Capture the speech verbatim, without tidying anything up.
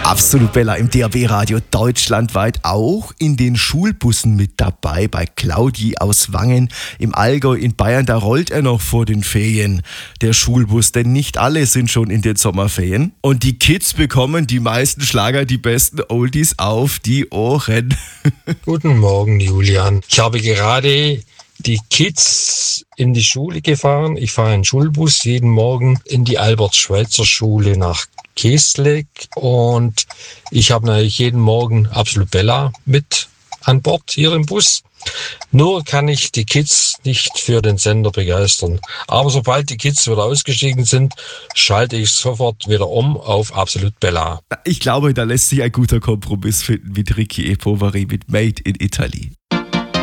Absolut Bella im D A B-Radio deutschlandweit, auch in den Schulbussen mit dabei. Bei Claudi aus Wangen im Allgäu in Bayern, da rollt er noch vor den Ferien, der Schulbus, denn nicht alle sind schon in den Sommerferien. Und die Kids bekommen die meisten Schlager, die besten Oldies auf die Ohren. Guten Morgen, Julian. Ich habe gerade die Kids in die Schule gefahren. Ich fahre einen Schulbus jeden Morgen in die Albert-Schweitzer-Schule nach Keßleck und ich habe natürlich jeden Morgen Absolut Bella mit an Bord hier im Bus. Nur kann ich die Kids nicht für den Sender begeistern. Aber sobald die Kids wieder ausgestiegen sind, schalte ich sofort wieder um auf Absolut Bella. Ich glaube, da lässt sich ein guter Kompromiss finden mit Ricky E. Poveri mit Made in Italy.